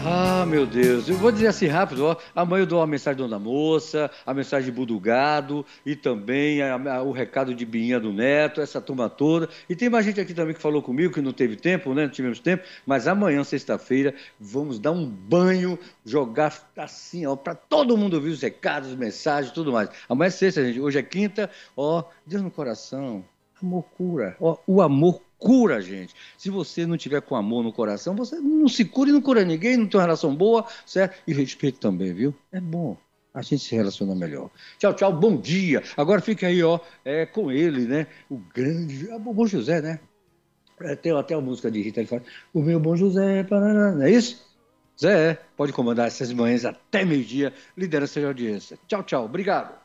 Ah, meu Deus, eu vou dizer assim rápido, ó. Amanhã eu dou a mensagem da Dona Moça, a mensagem de Budugado e também o recado de Binha do Neto, essa turma toda. E tem mais gente aqui também que falou comigo que não teve tempo, né? Não tivemos tempo, mas amanhã, sexta-feira, vamos dar um banho, jogar assim, ó, para todo mundo ouvir os recados, as mensagens, tudo mais. Amanhã é sexta, gente. Hoje é quinta, ó, Deus no coração. Amor cura. Ó, o amor cura, gente. Se você não tiver com amor no coração, você não se cura e não cura ninguém, não tem uma relação boa, certo? E respeito também, viu? É bom. A gente se relaciona melhor. Tchau, tchau, bom dia. Agora fica aí, ó, com ele, né? O grande. O Bom José, né? Tem até a música de Rita, ele fala: O meu bom José, paraná. Não é isso? Zé, pode comandar essas manhãs até meio-dia, liderança de audiência. Tchau, tchau. Obrigado.